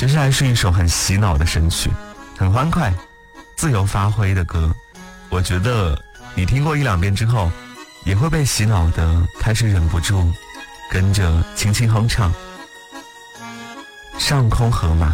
接下来是一首很洗脑的神曲，很欢快自由发挥的歌，我觉得你听过一两遍之后也会被洗脑的开始忍不住跟着轻轻哼唱。上空河马。